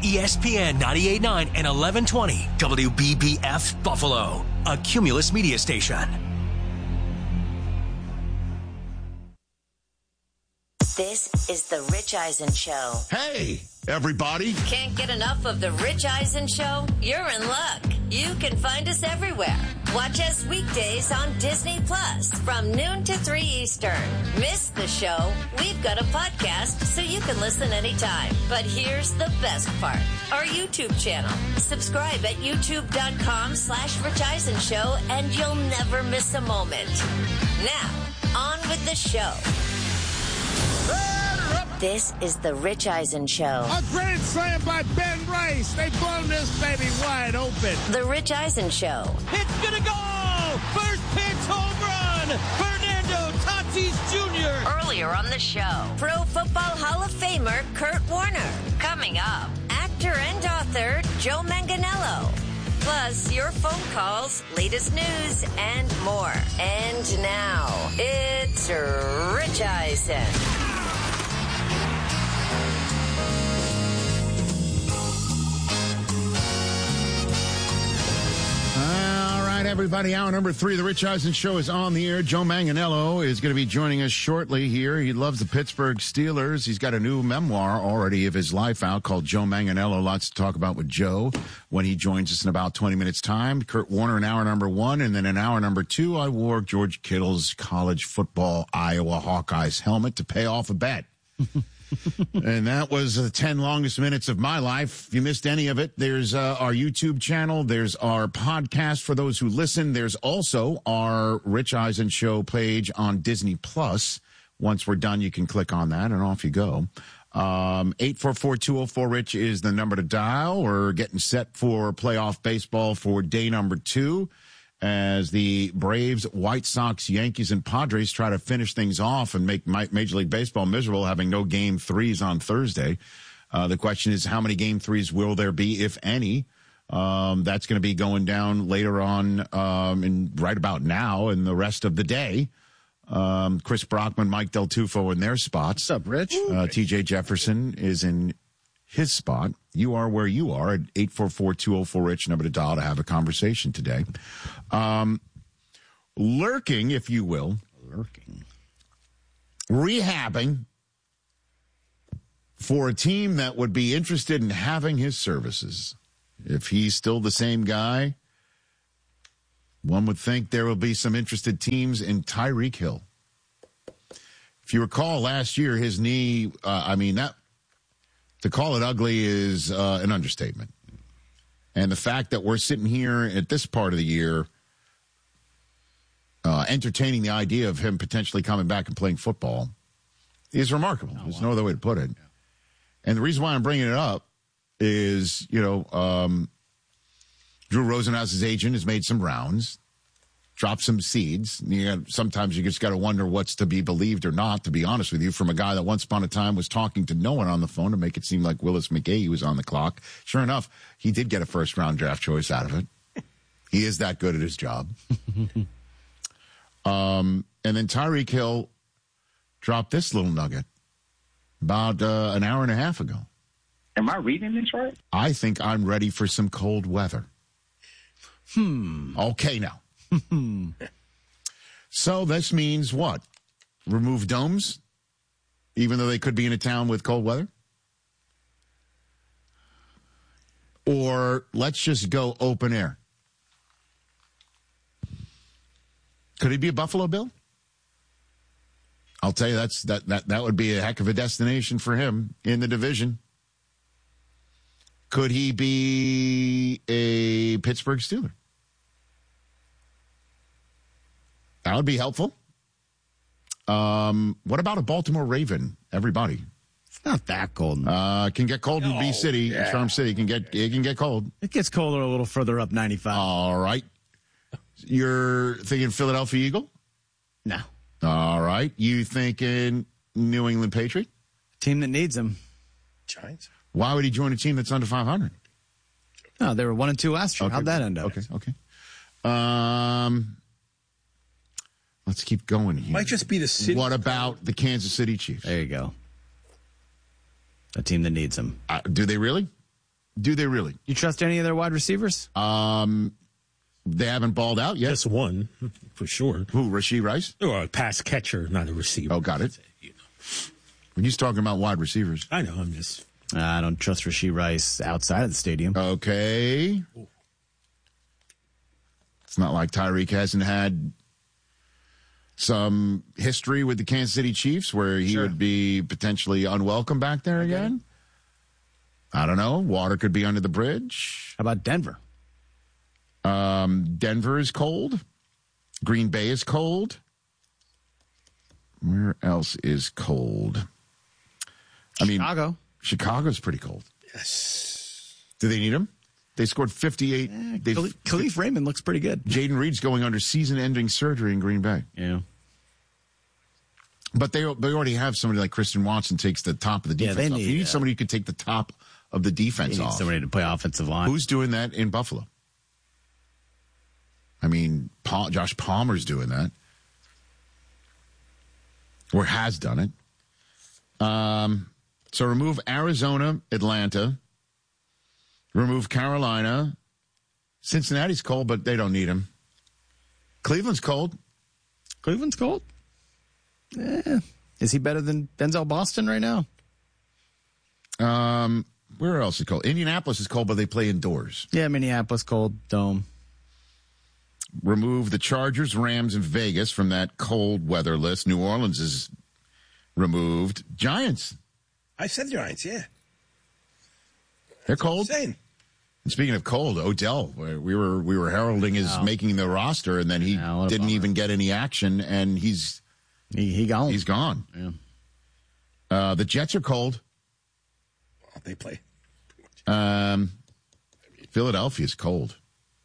ESPN 98.9 and 1120 WBBF Buffalo, a Cumulus media station. This is the Rich Eisen Show. Hey, everybody. Can't get enough of the Rich Eisen Show? You're in luck. You can find us everywhere. Watch us weekdays on Disney Plus from noon to 3 Eastern. Miss the show? We've got a podcast so you can listen anytime. But here's the best part. Our YouTube channel. Subscribe at youtube.com/Rich Eisen Show and you'll never miss a moment. Now, on with the show. This is the Rich Eisen Show. A grand slam by Ben Rice. They've blown this baby wide open. The Rich Eisen Show. It's gonna go! First pitch home run! Fernando Tatis Jr. Earlier on the show, Pro Football Hall of Famer Kurt Warner. Coming up, actor and author Joe Manganiello. Plus, your phone calls, latest news, and more. And now, it's Rich Eisen. Everybody, hour number 3 of the Rich Eisen Show is on the air. Joe Manganiello is going to be joining us shortly here. He loves the Pittsburgh Steelers. He's got a new memoir already of his life out called Joe Manganiello. Lots to talk about with Joe when he joins us in about 20 minutes' time. Kurt Warner in hour number 1, and then in hour number 2, I wore George Kittle's college football Iowa Hawkeyes helmet to pay off a bet. And that was the 10 longest minutes of my life. If you missed any of it, there's our YouTube channel. There's our podcast for those who listen. There's also our Rich Eisen Show page on Disney Plus. Once we're done, you can click on that and off you go. 844-204-RICH is the number to dial. We're getting set for playoff baseball for day number 2. As the Braves, White Sox, Yankees, and Padres try to finish things off and make Major League Baseball miserable, having no Game 3s on Thursday. The question is, how many Game 3s will there be, if any? That's going to be going down later on right about now and the rest of the day. Chris Brockman, Mike Del Tufo in their spots. What's up, Rich? TJ Jefferson is in his spot. You are where you are at 844-204-RICH, number to dial to have a conversation today. Lurking, if you will. Rehabbing for a team that would be interested in having his services. If he's still the same guy, one would think there will be some interested teams in Tyreek Hill. If you recall last year, his knee, to call it ugly is an understatement. And the fact that we're sitting here at this part of the year entertaining the idea of him potentially coming back and playing football is remarkable. There's no other way to put it. Yeah. And the reason why I'm bringing it up is, Drew Rosenhaus's agent has made some rounds, dropped some seeds. Sometimes you just got to wonder what's to be believed or not, to be honest with you, from a guy that once upon a time was talking to no one on the phone to make it seem like Willis McGahee was on the clock. Sure enough, he did get a first-round draft choice out of it. He is that good at his job. And then Tyreek Hill dropped this little nugget about an hour and a half ago. Am I reading this right? I think I'm ready for some cold weather. Okay, now. So this means what? Remove domes, even though they could be in a town with cold weather? Or let's just go open air. Could he be a Buffalo Bill? I'll tell you, that would be a heck of a destination for him in the division. Could he be a Pittsburgh Steeler? That would be helpful. What about a Baltimore Raven? Everybody. It's not that cold. Can get cold in B-City. Yeah. Charm City it can get cold. It gets colder a little further up 95. All right. You're thinking Philadelphia Eagle? No. All right. You thinking New England Patriot? Team that needs him. Giants. Why would he join a team that's under 500? No, they were 1-2 last year. Okay. How'd that end up? Okay. Let's keep going here. Might just be the city. What about the Kansas City Chiefs? There you go. A team that needs him. Do they really? Do they really? You trust any of their wide receivers? They haven't balled out yet. Just one, for sure. Who, Rashee Rice? Or a pass catcher, not a receiver. Oh, got it. You know. When he's talking about wide receivers. I know, I'm just... I don't trust Rashee Rice outside of the stadium. Okay. It's not like Tyreek hasn't had some history with the Kansas City Chiefs where he would be potentially unwelcome back there again. I don't know. Water could be under the bridge. How about Denver? Denver is cold. Green Bay is cold. Where else is cold? Chicago. Chicago's pretty cold. Yes. Do they need him? They scored 58. Khalif Raymond looks pretty good. Jaden Reed's going under season-ending surgery in Green Bay. Yeah. But they already have somebody like Christian Watson takes the top of the defense off. You need somebody who could take the top of the defense off. Somebody to play offensive line. Who's doing that in Buffalo? I mean, Josh Palmer's doing that. Or has done it. So remove Arizona, Atlanta. Remove Carolina. Cincinnati's cold, but they don't need him. Cleveland's cold. Cleveland's cold? Is he better than Denzel Boston right now? Where else is cold? Indianapolis is cold, but they play indoors. Yeah, Minneapolis cold, dome. Remove the Chargers, Rams, and Vegas from that cold weather list. New Orleans is removed. Giants. I said Giants, yeah. They're cold. Insane. And speaking of cold, Odell, we were heralding his making the roster, and then he didn't even get any action, and he's gone. He's gone. Yeah. The Jets are cold. Well, they play. Philadelphia's cold.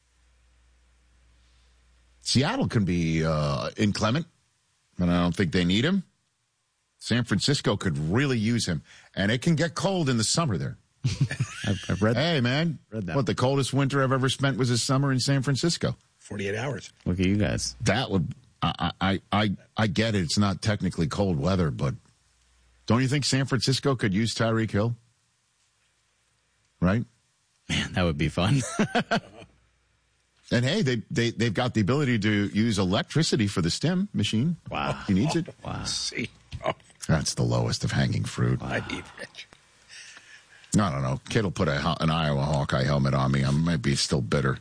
Seattle can be inclement, but I don't think they need him. San Francisco could really use him, and it can get cold in the summer there. I've read. Hey, man, read that. What the coldest winter I've ever spent was this summer in San Francisco. 48 hours. Look at you guys. That would I get it. It's not technically cold weather, but don't you think San Francisco could use Tyreek Hill? Right? Man, that would be fun. And hey, they've got the ability to use electricity for the stem machine. Wow. He needs it. Wow. See. Oh, That's the lowest of hanging fruit. I need Rich. I don't know. Kid will put an Iowa Hawkeye helmet on me. I might be still bitter.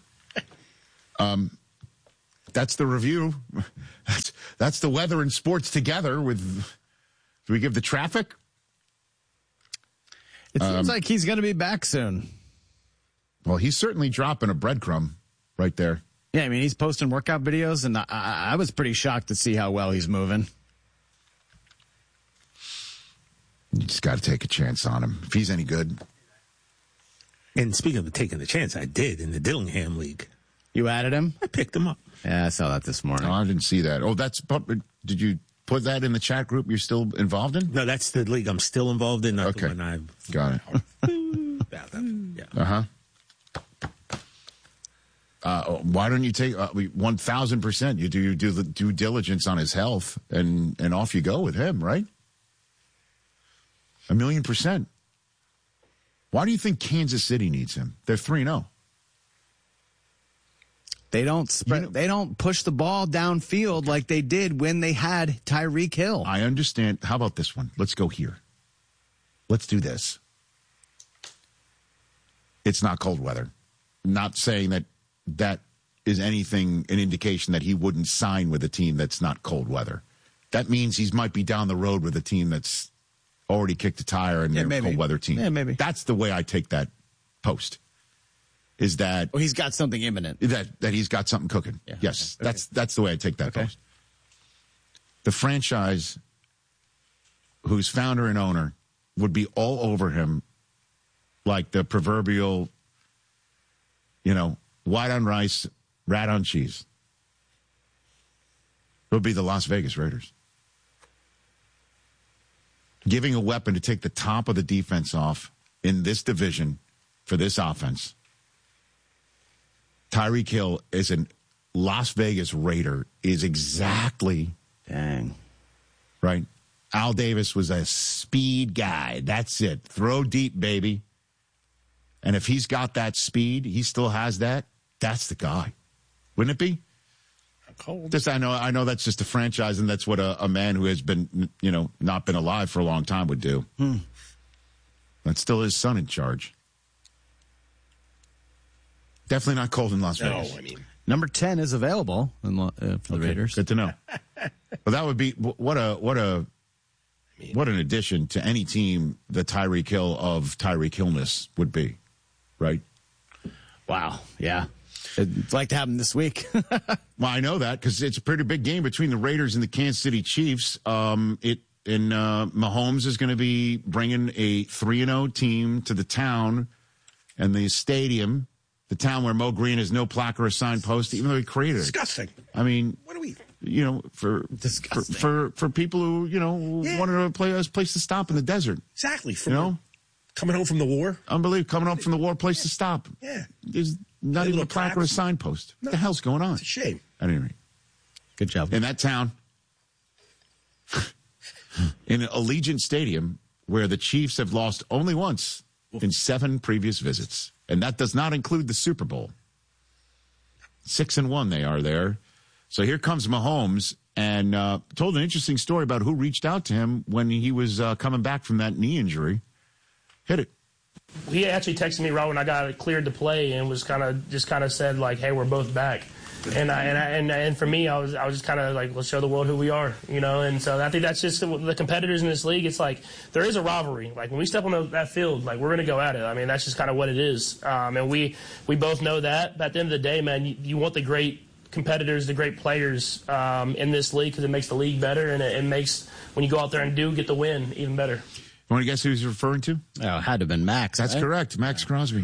That's the review. That's the weather and sports together with, do we give the traffic? It seems like he's going to be back soon. Well, he's certainly dropping a breadcrumb right there. Yeah, I mean, he's posting workout videos, and I was pretty shocked to see how well he's moving. You just got to take a chance on him. If he's any good. And speaking of taking the chance, I did in the Dillingham League. You added him? I picked him up. Yeah, I saw that this morning. No, I didn't see that. Oh, did you put that in the chat group you're still involved in? No, that's the league I'm still involved in. Not the one I've got it. Yeah. Why don't you take 1,000%? You do the due diligence on his health, and off you go with him, right? 1,000,000%. Why do you think Kansas City needs him? They're 3-0. They don't spread. They don't push the ball downfield like they did when they had Tyreek Hill. I understand. How about this one? Let's go here. Let's do this. It's not cold weather. Not saying that is anything, an indication that he wouldn't sign with a team that's not cold weather. That means he might be down the road with a team that's already kicked a tire and they're a cold weather team. Yeah, maybe. That's the way I take that post. Is that he's got something imminent. That he's got something cooking. Yeah. Yes. Okay. That's the way I take that post. The franchise whose founder and owner would be all over him like the proverbial, white on rice, rat on cheese. It would be the Las Vegas Raiders. Giving a weapon to take the top of the defense off in this division for this offense. Tyreek Hill is a Las Vegas Raider is exactly. Dang. Right? Al Davis was a speed guy. That's it. Throw deep, baby. And if he's got that speed, he still has that, that's the guy. Wouldn't it be? Cold. Just I know that's just a franchise, and that's what a man who has been, not been alive for a long time would do. That's still his son in charge. Definitely not cold in Las Vegas. No, I mean, Number 10 is available for the Raiders. Good to know. Well, that would be what an addition to any team the Tyreek Hill of Tyreek Hillness would be, right? Wow. Yeah. I'd like to have him this week. Well, I know that because it's a pretty big game between the Raiders and the Kansas City Chiefs. Mahomes is going to be bringing a 3-0 team to the town and the stadium, the town where Mo Green has no plaque or a signpost, even though he created it. Disgusting. I mean, what are we? For people who wanted a place to stop in the desert. Exactly. Coming home from the war. Unbelievable. Coming home from the war, place to stop. Yeah. There's not even a plaque or a signpost. No. What the hell's going on? It's a shame. At any rate. Good job. In that town, in Allegiant Stadium, where the Chiefs have lost only once in 7 previous visits. And that does not include the Super Bowl. 6-1 they are there. So here comes Mahomes, and told an interesting story about who reached out to him when he was coming back from that knee injury. Hit it. He actually texted me right when I got cleared to play and was kind of said like, "Hey, we're both back." And for me, I was just kind of like, let's show the world who we are, And so I think that's just the competitors in this league. It's like there is a rivalry. Like when we step on that field, like we're going to go at it. I mean, that's just kind of what it is. And we both know that. But at the end of the day, man, you want the great competitors, the great players in this league because it makes the league better and it makes when you go out there and do get the win even better. You want to guess who he's referring to? Oh, it had to have been Max. That's correct, Max Crosby.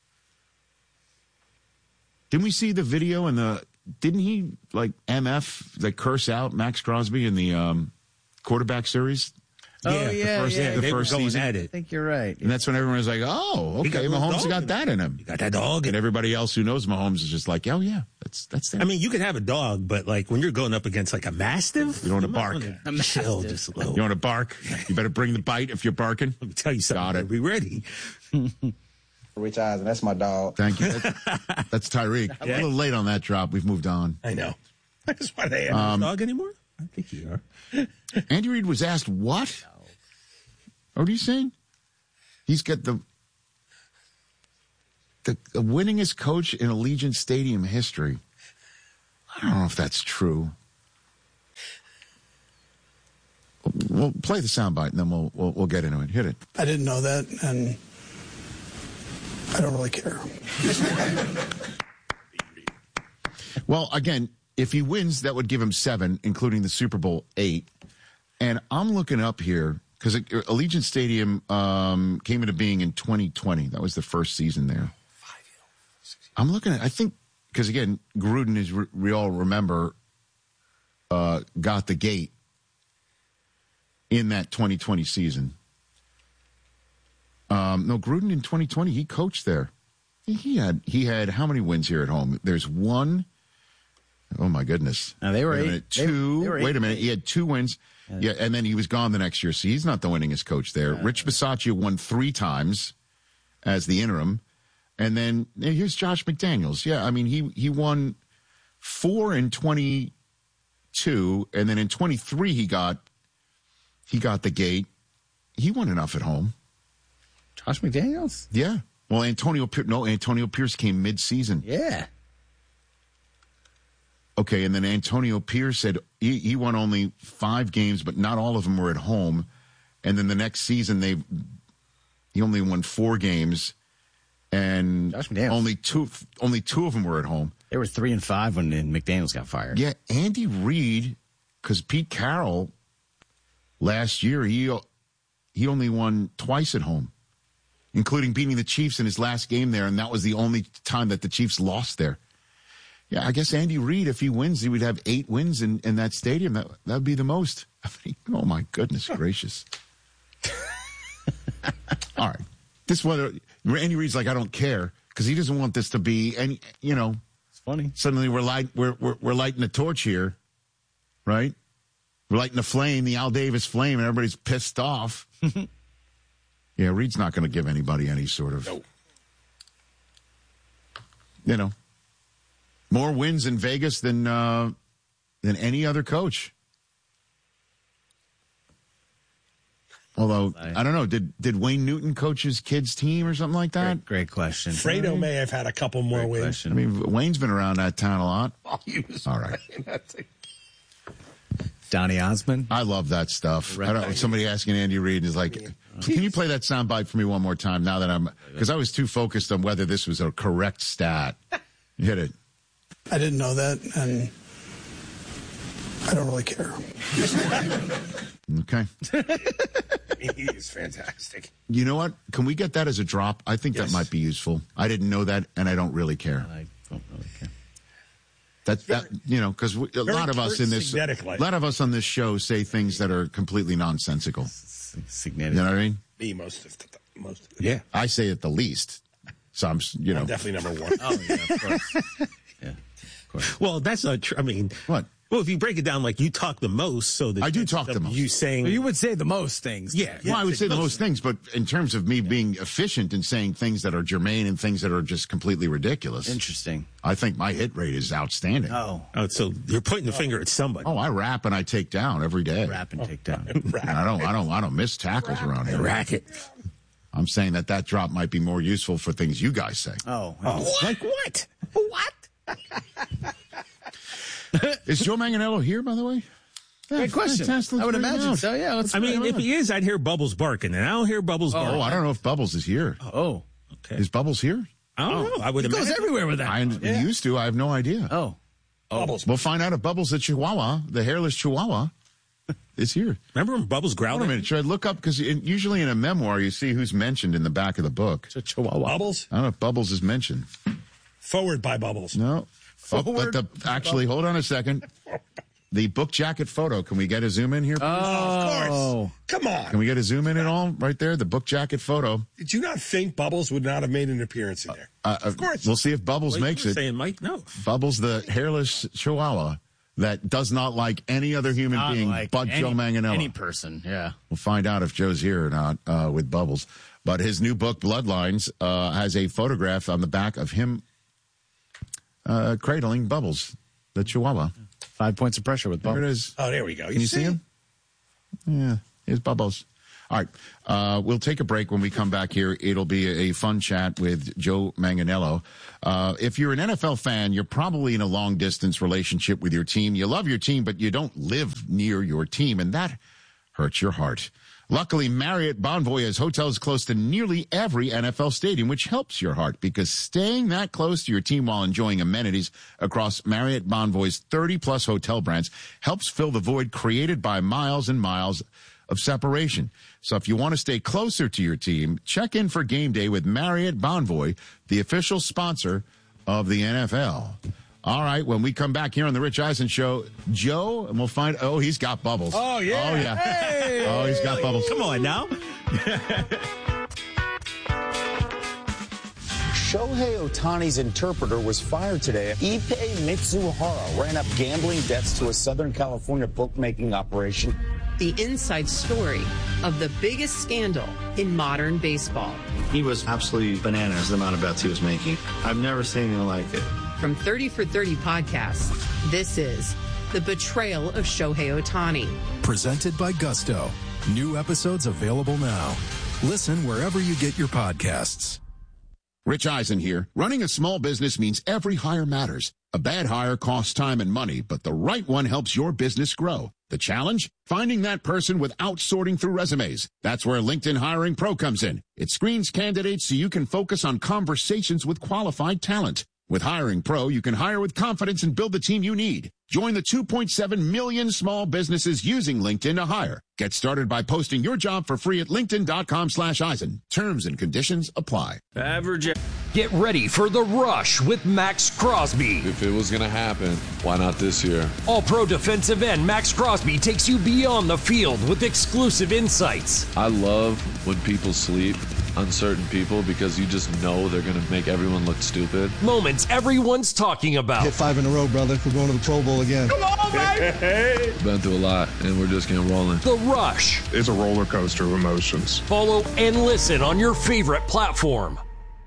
Didn't we see the video and didn't he curse out Max Crosby in the quarterback series? The first season. At it. I think you're right. And that's when everyone was like, oh, okay, Mahomes got that in him. You got that dog. And everybody else who knows Mahomes is just like, oh, yeah, that's that. I mean, you can have a dog, but like when you're going up against like a mastiff, you don't want to bark. Chill just a little. You want to bark? You better bring the bite if you're barking. Let me tell you something. Got it. Be ready. Rich Eisen, that's my dog. Thank you. That's Tyreek. A little late on that drop. We've moved on. I know. I just want to have dog anymore? I think you are. Andy Reid was asked what? What are you saying? He's got the winningest coach in Allegiant Stadium history. I don't know if that's true. We'll play the soundbite and then we'll get into it. Hit it. I didn't know that, and I don't really care. Well, again, if he wins, that would give him 7, including the Super Bowl 8. And I'm looking up here because Allegiant Stadium came into being in 2020. That was the first season there. I'm looking at, I think, because again, Gruden, as we all remember, got the gate in that 2020 season. No, Gruden in 2020, he coached there. He had how many wins here at home? There's 1. Oh my goodness! Now they were wait a minute, 2. They were wait a minute, he had 2 wins. Yeah, and then he was gone the next year. So he's not the winningest coach there. Rich Bisaccia won 3 times as the interim, and then here's Josh McDaniels. Yeah, I mean he won 4 in 22, and then in 23 he got the gate. He won enough at home. Josh McDaniels? Yeah. Well, Antonio Pierce came mid-season. Yeah. Okay, and then Antonio Pierce said he won only 5 games, but not all of them were at home. And then the next season, he only won 4 games, and only two of them were at home. They were 3-5 when McDaniels got fired. Yeah, Andy Reid, because Pete Carroll last year he only won 2 at home, including beating the Chiefs in his last game there, and that was the only time that the Chiefs lost there. Yeah, I guess Andy Reid, if he wins, he would have 8 wins in that stadium. That would be the most. I mean, oh, my goodness gracious. All right. Andy Reid's like, I don't care, because he doesn't want this to be any, It's funny. Suddenly we're lighting a torch here, right? We're lighting a flame, the Al Davis flame, and everybody's pissed off. Yeah, Reid's not going to give anybody any sort of more wins in Vegas than any other coach. Although, I don't know, did Wayne Newton coach his kids' team or something like that? Great question. Fredo may have had a couple more wins. Question. I mean, Wayne's been around that town a lot. All right. Donny Osmond. I love that stuff. Somebody asking Andy Reid is like, can you play that soundbite for me one more time now that because I was too focused on whether this was a correct stat. Hit it. I didn't know that, and I don't really care. Okay. He is fantastic. You know what? Can we get that as a drop? I think that might be useful. I didn't know that, and I don't really care. I don't really care. Because a lot of us on this show say things that are completely nonsensical. Significant. You know what I mean? Me, most of it. Yeah. I say it the least. So I'm definitely number one. Oh, yeah, of course. Yeah, of course. Well, that's not true. I mean, what? Well, if you break it down, like you talk the most, so that I do talk the most. You saying you would say the most things. Yeah. Well, I would say the most things, but in terms of me being efficient and saying things that are germane and things that are just completely ridiculous. Interesting. I think my hit rate is outstanding. Oh, so you're pointing the finger at somebody. Oh, I rap and I take down every day. Rap and take down. I don't miss tackles around here. Racket. I'm saying that drop might be more useful for things you guys say. Oh. Like what? What? Is Joe Manganiello here, by the way? Great question. I would imagine so. Yeah. I mean, if he is, I'd hear Bubbles barking, and I don't hear Bubbles barking. Oh, I don't know if Bubbles is here. Oh, okay. Is Bubbles here? I don't know. I would he imagine. goes everywhere with that. He used to. I have no idea. Oh. Bubbles. We'll find out if Bubbles the Chihuahua, the hairless Chihuahua, is here. Remember when Bubbles growled? Wait a minute. Should I look up? Because usually in a memoir, you see who's mentioned in the back of the book. It's a Chihuahua. Bubbles? I don't know if Bubbles is mentioned. Forward by Bubbles. No. Forward. Actually, hold on a second. The book jacket photo. Can we get a zoom in here, please? Of course. Come on. Can we get a zoom in at all? Right there, the book jacket photo. Did you not think Bubbles would not have made an appearance in there? Of course. We'll see if Bubbles makes it. Saying Mike, no. Bubbles, the hairless Chihuahua that does not like any other human being but Joe Manganiello. Any person, yeah. We'll find out if Joe's here or not with Bubbles. But his new book, Bloodlines, has a photograph on the back of him cradling Bubbles, the Chihuahua. 5 points of pressure with Bubbles. There it is. Oh, there we go. Can you see him? Yeah, here's Bubbles. All right, we'll take a break. When we come back here, it'll be a fun chat with Joe Manganiello. If you're an NFL fan, you're probably in a long-distance relationship with your team. You love your team, but you don't live near your team, and that hurts your heart. Luckily, Marriott Bonvoy has hotels close to nearly every NFL stadium, which helps your heart because staying that close to your team while enjoying amenities across Marriott Bonvoy's 30-plus hotel brands helps fill the void created by miles and miles of separation. So if you want to stay closer to your team, check in for game day with Marriott Bonvoy, the official sponsor of the NFL. All right, when we come back here on the Rich Eisen Show, Joe, and we'll find, he's got Bubbles. Oh, yeah. Oh, yeah. Hey! Oh, he's got Bubbles. Come on now. Shohei Ohtani's interpreter was fired today. Ippei Mitsuhara ran up gambling debts to a Southern California bookmaking operation. The inside story of the biggest scandal in modern baseball. He was absolutely bananas, the amount of bets he was making. I've never seen anything like it. From 30 for 30 podcasts, this is The Betrayal of Shohei Ohtani. Presented by Gusto. New episodes available now. Listen wherever you get your podcasts. Rich Eisen here. Running a small business means every hire matters. A bad hire costs time and money, but the right one helps your business grow. The challenge? Finding that person without sorting through resumes. That's where LinkedIn Hiring Pro comes in. It screens candidates so you can focus on conversations with qualified talent. With Hiring Pro, you can hire with confidence and build the team you need. Join the 2.7 million small businesses using LinkedIn to hire. Get started by posting your job for free at linkedin.com/Eisen. Terms and conditions apply. Average. Get ready for The Rush with Max Crosby. If it was going to happen, why not this year? All-pro defensive end Max Crosby takes you beyond the field with exclusive insights. I love when people sleep on certain people because you just know they're going to make everyone look stupid. Moments everyone's talking about. Hit 5 in a row, brother. We're going to the Pro Bowl again. Come on, baby! Been through a lot, and we're just getting rolling. The Rush. It's a roller coaster of emotions. Follow and listen on your favorite platform.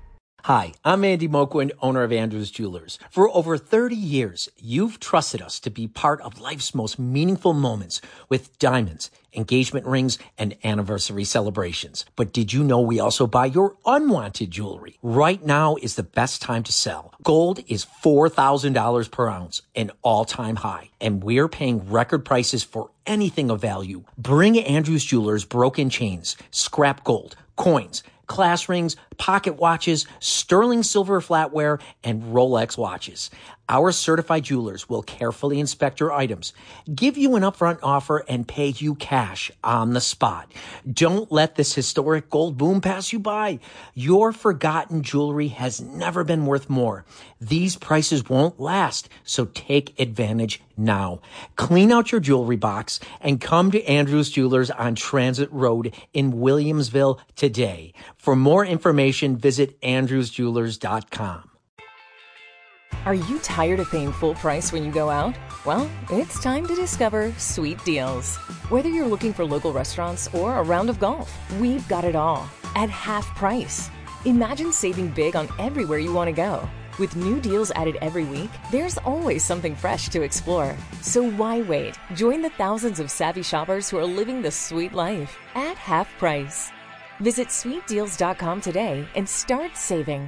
Hi, I'm Andy Moquin, owner of Andrews Jewelers. For over 30 years, you've trusted us to be part of life's most meaningful moments with diamonds, engagement rings, and anniversary celebrations. But did you know we also buy your unwanted jewelry? Right now is the best time to sell. Gold is $4,000 per ounce, an all-time high, and we're paying record prices for anything of value. Bring Andrews Jewelers broken chains, scrap gold, coins, class rings, pocket watches, sterling silver flatware, and Rolex watches. Our certified jewelers will carefully inspect your items, give you an upfront offer, and pay you cash on the spot. Don't let this historic gold boom pass you by. Your forgotten jewelry has never been worth more. These prices won't last, so take advantage now. Clean out your jewelry box and come to Andrews Jewelers on Transit Road in Williamsville today. For more information, visit andrewsjewelers.com. Are you tired of paying full price when you go out? Well, it's time to discover Sweet Deals. Whether you're looking for local restaurants or a round of golf, we've got it all at half price. Imagine saving big on everywhere you want to go. With new deals added every week, there's always something fresh to explore. So why wait? Join the thousands of savvy shoppers who are living the sweet life at half price. Visit sweetdeals.com today and start saving.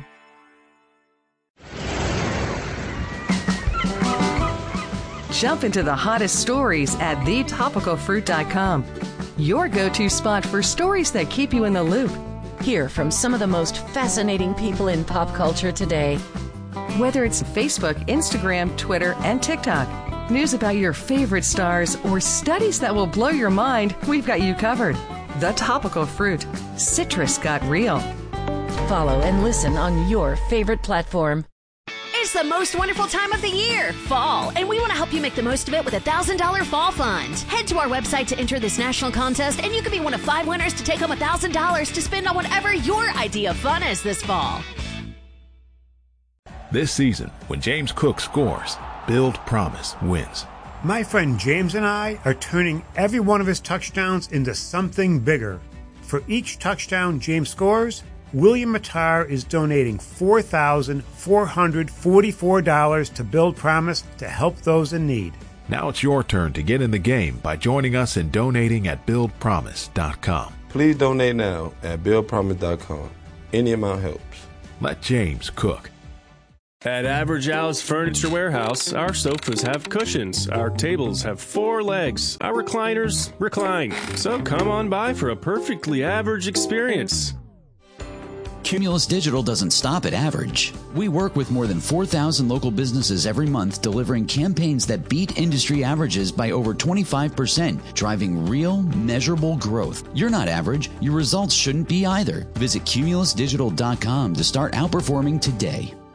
Jump into the hottest stories at thetopicalfruit.com. Your go-to spot for stories that keep you in the loop. Hear from some of the most fascinating people in pop culture today. Whether it's Facebook, Instagram, Twitter, and TikTok, news about your favorite stars, or studies that will blow your mind, we've got you covered. The Topical Fruit. Citrus got real. Follow and listen on your favorite platform. It's the most wonderful time of the year, fall, and we want to help you make the most of it with a $1,000 fall fund. Head to our website to enter this national contest, and you could be one of 5 winners to take home $1,000 to spend on whatever your idea of fun is this fall. This season, when James Cook scores, Build Promise wins. My friend James and I are turning every one of his touchdowns into something bigger. For each touchdown James scores, William Matar is donating $4,444 to Build Promise to help those in need. Now it's your turn to get in the game by joining us and donating at BuildPromise.com. Please donate now at BuildPromise.com. Any amount helps. Let James cook. At Average Al's Furniture Warehouse, our sofas have cushions, our tables have 4 legs, our recliners recline. So come on by for a perfectly average experience. Cumulus Digital doesn't stop at average. We work with more than 4,000 local businesses every month, delivering campaigns that beat industry averages by over 25%, driving real, measurable growth. You're not average. Your results shouldn't be either. Visit cumulusdigital.com to start outperforming today.